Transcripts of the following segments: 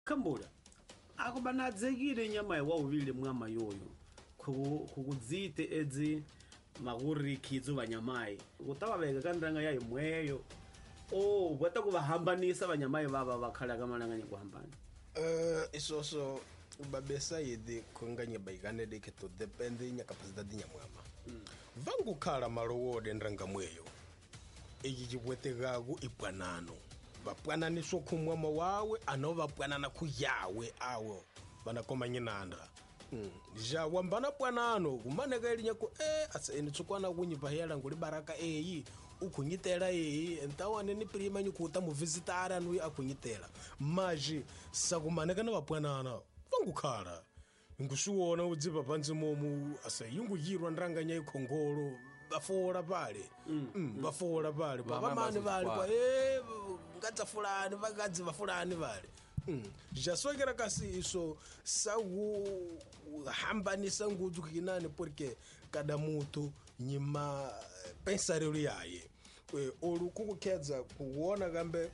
Kambula akubanadzekile nyama yawawile mwama yoyo kukudzite edzi magurikhidzo vanyamai kutavaveka kandanga yayo mweyo vata kuvahambanisa vanyamai vava vakhala kamalanganya kuhambana isoso babesa yedi konganya baigane deke to depende nya capacidade nya mwama vangu khala malowode ndranga mweyo iji jibwete gagu ipwanano bapwananiswa kumwama wawe anova pwanana kuyawe awo banakoma nyinandra ja wambana pwanano kumaneka ilinya ku asa enitsukwana kunyipa hela nguli baraka ukunyitela entawane ni prima nyukuta mu visitara nui akunyitela maji sakumaneka na bapwanana vangukhala ngusuona udzipa panzi momu asa yinguyirwa ndranganya ikhongolo bafola pale bafola pale babamani vale kwa ngadza fulani vakadzi vafulani vale jasokera kasi iso sagu hambanisa ngudzu kinani porque cada mutu nyima pensarelo yaye olukukukhedza kuona kambe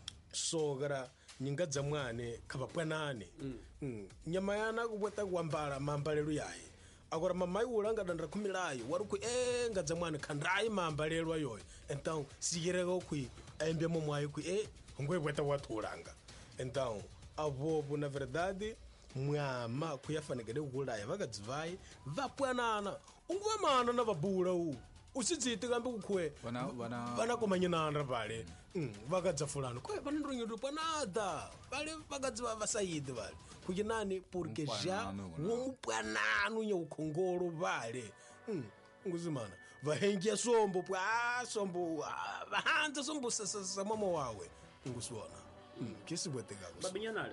sokera nyingadza mwane kavapwanane nyama yana kubweta kuambala mambalelo yaye agora mamai ulanga dandra kumilayo waruku ngadza mwane khandrai mambalelo yoyo então sigireka kui aembe momwayo kui ngwebweta watulanga então avovo na verdade mwama kuyafanekele kulaya vakadzivai vapwanana unguvamana na vabula usidzite kambe kukhwe vanakomanyinandra pale vakadza fulano kwe vanandronyedo pwanada vale vakadzi vasayidi vale kuchinani porque já womupwanano nya ukhongolo vale nguzimana vahengia sombo sombo vahanza sombo samamo wawe ngusiwona kisibwetekako babinyanale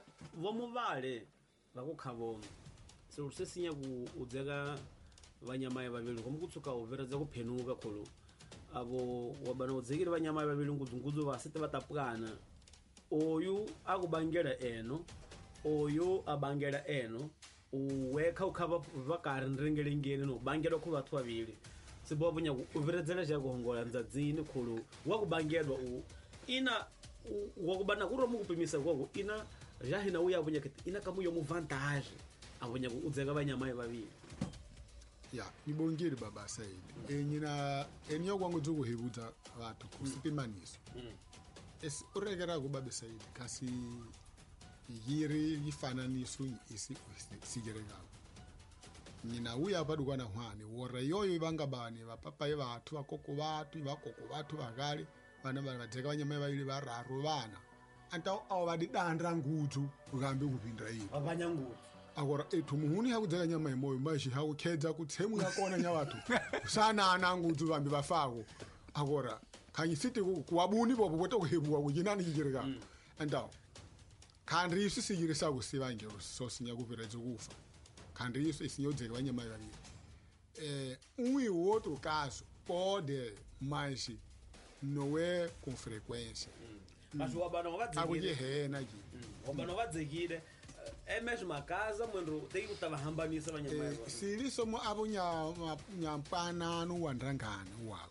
vomuvale vakukhavo selusesinya kuudzeka vanyamai vavili komukutsuka uveredza kuphenuka kholo avo wabana udzekile vanyamai vavili ngudzungudzo vasite vatapukana oyu akubangela eno oyu abangela eno uwekha ukhava vakari ndrengelengeni nokubangela khu vathu vavili sibovunya uveredzela jakuhongola ndzadzini kholo wakubangelwa ina wakubana kuro mukupimisa kwako ina jahina uya avunya kiti ina kamuyo mu vantage avunya udzeka vanyamai vavili ya nibongile baba Saidi nyina enyo kwangu dzukuhebudza vathu kusipimaniso urekera kubabe Saidi kasi yiri ifananiso sigerekako nyina uya padukwana hwane wora yoyo ivangabani vapapa vathu vakoko vathu vakale vana vadzeka vanyamai vavili vararu vana anta avo vadidandra ngudzu ukambe kupindira ivo avanyangudzu agora ethu muhuni hakudzeka nyama imoyo mashi hakukhedza kutsemu yakona nya vathu sanana ngudzu vambi vafako agora khanyisiti kuwabuni bobo kwete kuhebuwa kujinani chichirika anta khandri isu sigirisa kusivangelo sosinya kuviredza kufa khandri isu isinyodzeka vanyamai vavili um outro caso pode mas não é com frequência mas wabana wadzekile wabana wadzekile mesmo a casa mwendo tem kutavahambanisa vanyamai silisomo avo nyampanano wandrangana wako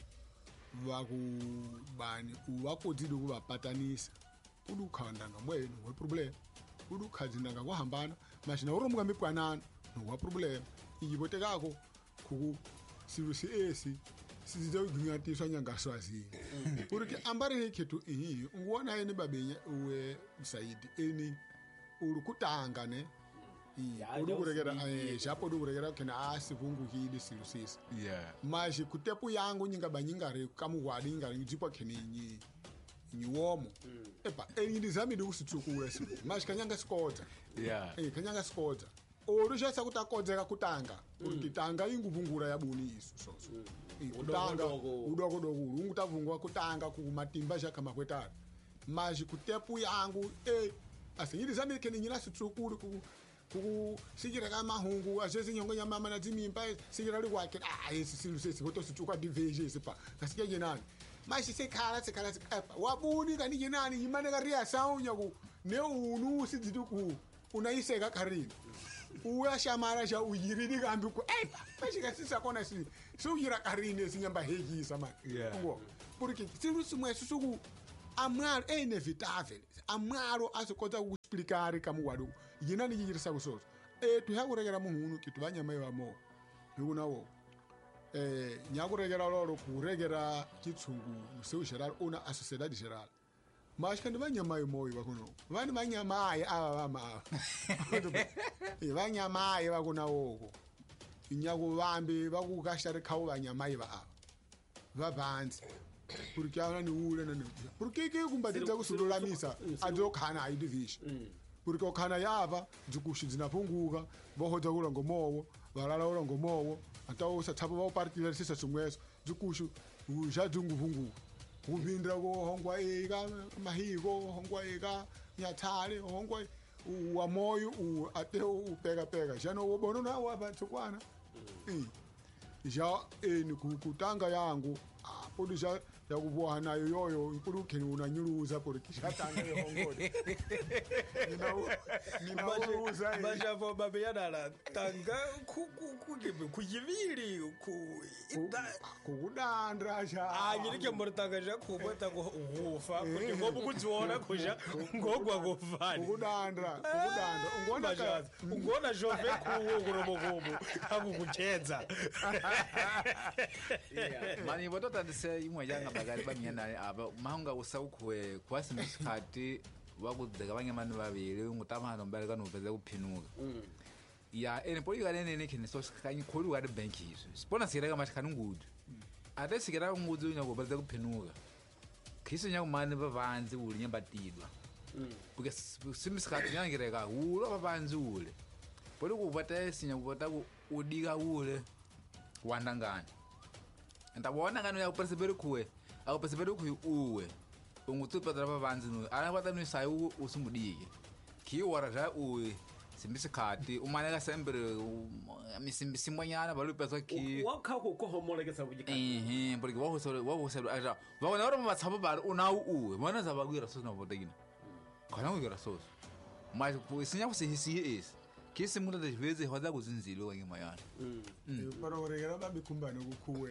vakubani uvakodzile kuvapatanisa udukhawandanga mwenu we problem udukhadzindanga kuhambana machina uromuka mipwanano nowa problem ijivotekako kuku silusi esi sizidza kugunyatiswa nyangaswazini urike ambari khetu unguona ene babenya uwe Saidi eni uri kutanga ne uri kurekera japo uri kurekera kena asivungukile silusisi maji kutepu yangu nyinga banyingare kamuwadi ngari ngidzipa khenenyi nyiwomo epa ndizamide kusitsukula sibu maji kanyanga sikodza kanyanga sikodza orusha kutakodzeka kutanga ukitanga inguvungura yabuni isu soso kutanga udoko ungutavungwa kutanga kumatimba kama kwetara maji kutepu yangu asinyiri zamire kene nyina sitsukuri ku sikira kama hungu azezi nyongo nyama na dzimimba sikira li kwake esi silusesi boto sitsuka diveje sipa kasike nyenani maji sekhala wabuni kani nyenani yimane ka ria saunya ku ne unu sidziduku unaiseka karini uya shamara ja uyiridi kambi ku mashika sisakona so uyira karini sinyamba hegisa man ngo porque silusi mwe susuku amwalo é inevitável amwalo azokota kuexplicar kamuwalo yina ni yirisa kusoso tuhakuregera muhunu kitu banyamayi bamo bikunawo nyakuregera lolo kuregera kitsungu seugeral una a sociedade geral mas kandi banyamayi moyo bakuno bani banyamayi aba bama banyamayi bakunawo inyaku bambi bakukashare khawo banyamayi ba babanzi porque ana ni ule na porque ke kumbatidza kusulolamisa azokhana ayidivision porque okhana yava dzikushi dzinapunguka vohodza kula ngomowo valala ula ngomowo atawo sathapa vapartilarisisa swin'weso dzikushi zha dzinguvunguka kuvindira ko hongwa eka mahiko hongwa eka nyathale hongwa wa moyo ate upeka jano wobona na wabantsukwana ja ni kutanga yangu podisha yakuboha nayo yoyo inkulu ukheni unanyuluza porque shatanga yehongole ninauza bajavo babeyadala tanga kujivili kukudandra anyilike murtanga ja kubota kufa kuti ngobu kudziona kuja ngogwa kufani kukudandra ungona jove kuwo kurobogobo akukuchedza mani botota ndise imwe yanga bagari bamyana aba mahunga usawukwe kwasi misikati wakudzeka banyamani babiri ngutamano mbaleka nopeza kuphinuka ya ene polika nene kene so kanyi kholi wa bank iso sipona sireka mashikani ngudu ate sikera ngudu nyako baza kuphinuka khiso nyako mani bavanzi uli nyambatidwa porque simisikati nyangireka ulo bavanzi ule poli kubata sinya kubata udika ule wandangana ndabona ngano ya persevere kuwe au persevere ku uwe ungutupa drapa banzi no ana kwata no sai usumudike ki wara ja uwe simbisi khati umane ka sempre misimbisi mwanyana balu pesa ki wakha ko homola ke sabujika porque wa ho aja wa na ro matsabo ba una uwe bona za bagwira so na vodagina kana ngwira so mas sinya ku sihisi is kisi muda de veze hoda kuzinzilo ngemayana para oregera babikumbana kukuwe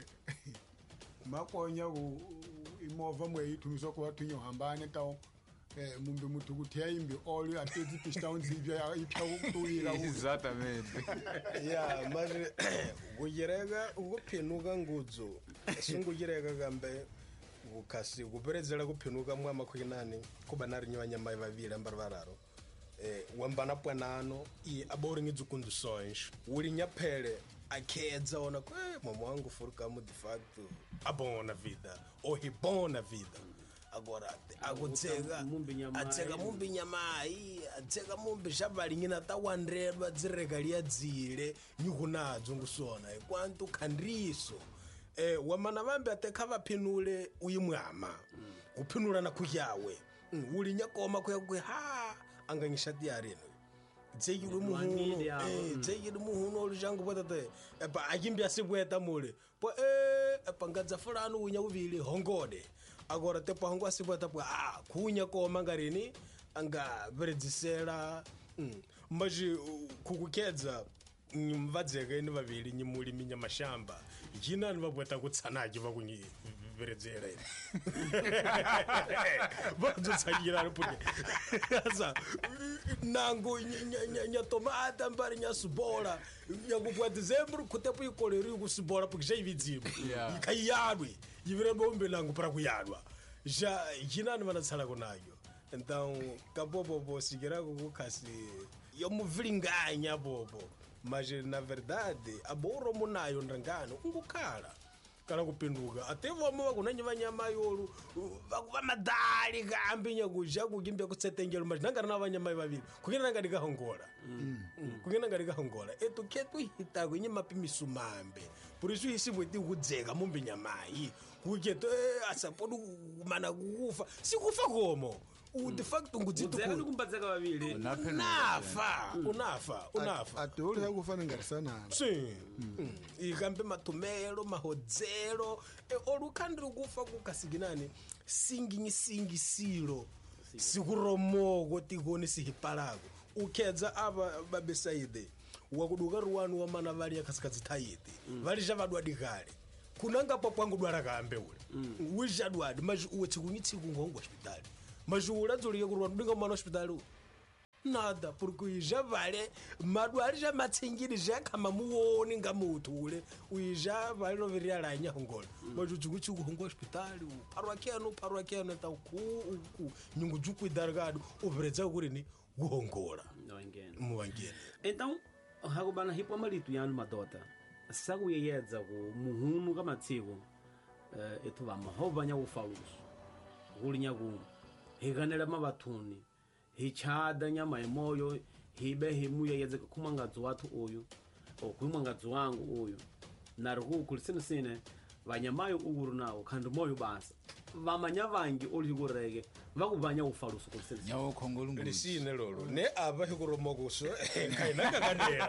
makonya ku imova mwe itumiso kwa twinyo hambane tawo mumbe mutu kuthea imbi all at 30 zibya ipha ukutuyira exatamente mas kuyereka ukuphinuka ngudzo singuyereka kambe ukasi kuperedzera kuphinuka mwa makhwinani kuba nari nyanyamayi vavili ambari vararo wambana pwanano aboringi dzikundições uli nyaphele akhedza ona kwe mama wangu furikamo de facto abona vida ou ribona vida agora akudzeka adzeka mumbi nyamayi adzeka mumbi xavalingi ta 100 vadziregalia dzile nyikunadzo ngusona kwantu khandriso wamana vambe atekha vaphinule uyimwama kuphinula na khuyawe uli nyakoma kuyakwe anganyishati yareno dzeki muhuno olujangu potate epa akimbi asibweta mule po epa ngadza fulani unya uvili hongode agora tepa hongo asibweta po kunya koma ngarini anga veredzisela maji kukukedza mvadzeka ni vavili nyimuli minya mashamba jina ni vabweta kutsanaji vakunyi veredzera vazotsakira porque asa nango nya tomata mbari nya subola yakupwa dezembro kutepo ikoleri kusubola porque já ividzibo ikayadwe yivire bombe lango para kuyadwa já jina ni vanatsala kunayo então kabobo sikira kukhasi yomuvilinganya bobo mas na verdade aboro munayo ndangano ungukhala kana kupinduka ate voma vakunanya vanyamayi olu vamadali kambi nyakuja kukimbia kutsetengelo mas nangari na vanyamayi vavili kukina nangari kahongola etukhetu hitako inye mapimiso mambe por isso hisibweti kudzeka mumbi nyamayi kuketo asapodi mana kufa sikufa komo de facto ngudzito kumbadzeka vavili unafa atoli yakufana ngarisana sim ikambe matumelo mahodzelo olukhandiri kufa kukasikinani singisilo sikuromoko tikoni sihipalako ukhedza ava babesaide wakuduka ruwanu wamana vali yakhasikadzithayiti vali javadwadikale kunanga pakwangu dwara kambe ule wijadwadi maji uwe tsikunyitsiku ngongo hospitali maji uladzolike kurwa ndinga mwana hospitali nada porque já vale madwari já matsingiri já kama muoni nga mutu ule uija vale no veria la nya ngola maji tsukunyitsiku ngongo hospitali parwa keno ta ku nyungu juku dargado uveredza kuri ni guhongola muwangene então hakubana hipo malitu yanu madota sakuyeyedza ku muhunu kamatsiko etu vamahova nyakufaluso kuli nyaku hikanela mavathuni hichada nyama emoyo hibe himuyeyedze kumwangadzi wathu uyu okumwangadzi wangu uyu nari kukulisinisine vanyamayo ukuru nawo khandi moyo basa vamanya vangi olikureke vakuvanya ufaluso kulisinisine nyawokhongolungu lisine lolo ne ava hikuromokuso kainaka kanela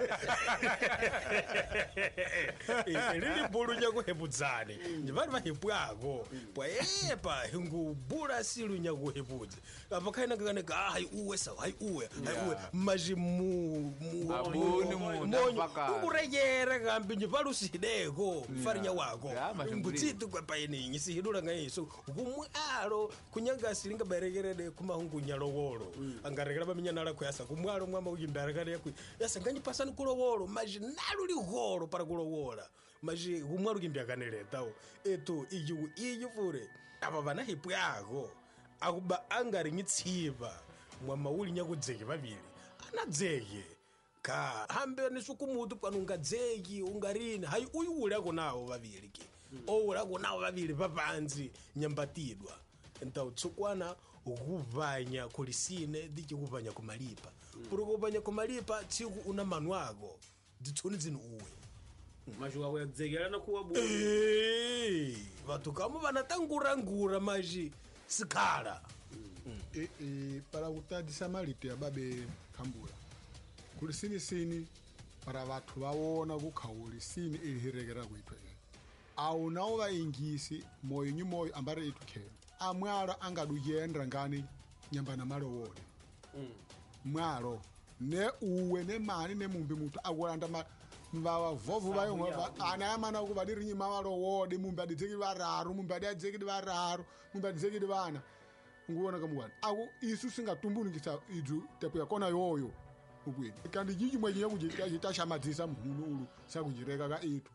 ilili bulu nyakuhepudzane njivali vahipwako pwayepa hingubula silu nyakuhepudze apa kainaka kaneka hai uwe sawa hai uwe maji Abuni ukurejera kambi njivalusideko farinya wako ngutsiti kwapayininyi sihidula ngaiso kumwalo kunyangasilinga beregerede kumahungu nyalowolo angarekera baminyana kwasa kumwalo mwama ujimbarekare yakwi yasa nganyipasani kulowolo maji naluli holo para kulowola maji kumwalo kimbyakaneretawo eto iyi fure aba bana hipu yako akuba angari mitsiva mwama uli nyakudzeke babili anadzeke ka hambe nisukumutu pano ungadzeki ungarini hayi uyu ulako nawo babili ke ulako nawo babili papanzi nyambatidwa ntautsukwana ukuvanya kulisine dichikuvanya kumalipa puri kuvanya kumalipa tsiku una manu ako dzitsoni dzini uwe mashuka kuyadzekerana kuwa bu vatu kamo vanatangurangura maji sikhala para kutadzisa malito ya babe khambula kulisinisini para vathu vaona kukhawulisini ilihirekera kuitwe aunawo vaingisi moyo nyu moyo ambari itukhelo amwalo angaduyendra ngani nyambana malowole mwalo ne uwe ne mani ne mumbi mutu akulanda mvava vovu vayo anayamana kuvadirinyi mamalowode mumbi adidzekidi vararu mumbi adiadzekidi vararu mumbi adidzekidi vana nguona kamwana aku isu singatumbunikisa idzu tepo yakona yoyo ubwini kandi jiji mwenye yakujitashamadzisa muhunu ulu sakujireka ka itu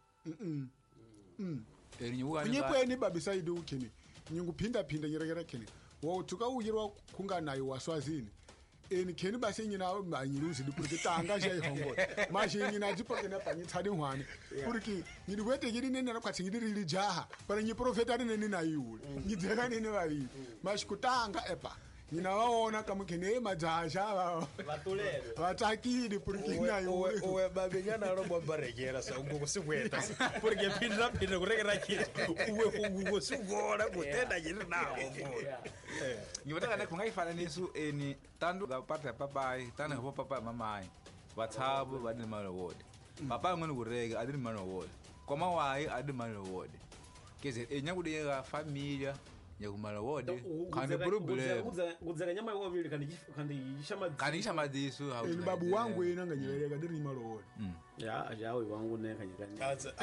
nyepweni babisaidi ukheni nyinguphinda nyirekera kheni wautuka uyirwa khunganayo waswazini eni kheni basi nyina manyiruzi dipurike tanga shayihongo mashi nyina dzipokena panyitsadi hwane puriki nyidi wete nyidi nene kwatsi nyidi rili jaha para nyi profeta nene na yule nyidzeka nene vavi mashi kutanga epa nyina waona kamukhene majasha vatulele vatakidi puriki nayo uwe babe nyana robo barekera sa ungu sikweta purike pindra kurekera kiti uwe ungu sigora kutenda nyiri nawo ngivotaka ne kungaifana nisu eni tandu kapata papai tana hapo papa mamai vatsavu vadini malowode papa ngoni kurega adini malowode koma wayi adini malowode keze enyakudeka familia nyakumalowode kandi problem kudzeka nyama yovili kandi ishamadisu eni babu wangu ena nganyereka diri malowode ajawe wangu nekanyikani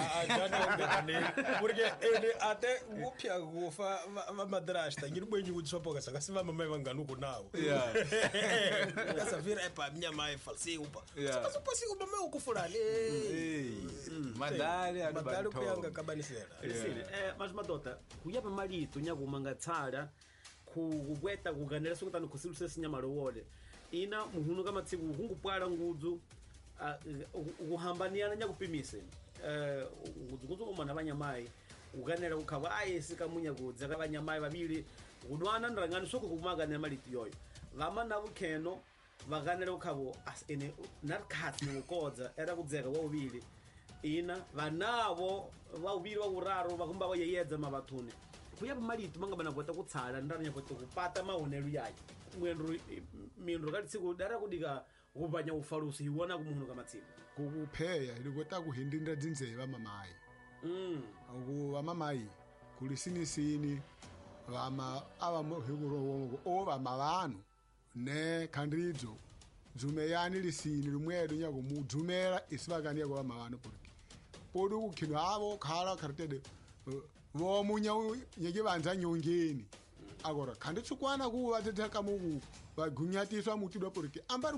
porque ele até ngupya kufa madrasta nyiri bwenyi kutsopoka saka siva mama vanganuko nawo kasavira epa mnyama falsi upa saka pasi upa mama ukufulani madali kuyanga kabanisera mas madota kuyapa malito nyakumangatsala kukweta kuganira sokutani kusiluse sinyamalowole ina muhunu kamatsiku kungupwala ngudzu ukuhambaniana nyakupimise kuzukumana vanyamai ukanela kukhava ayesikamunya kudzeka vanyamai vavili kudwana ndirangani soko kumaganira maliti yoyo vamana vukheno vakanela kukhavo ene narikhatsi nikukodza era kudzeka wauvili ina vanavo vauvili vauraro vakumba vayeyedza mavathuni kuyapa maliti mangabana kota kutsala ndaranya kota kupata maonelo yayo mwendro mindro kalitsiku dara kudika kuvanya ufalusi iwona kumuhunu kamatsiku kukupheya ilikota kuhindinda dzinzeva mamayi vamamayi kulisinisini vama avamuhikurowomo o vama vanu ne khandridzo dzumeyani lisini limwedu nyakumudumera isivakani yako vama vanu puriki podu kukhinwa avo khala kharitede vomunya nyeke vanza nyongeni akora khandi tsukwana ku vateteka muku vagunyatiswa mutidwa porike ambari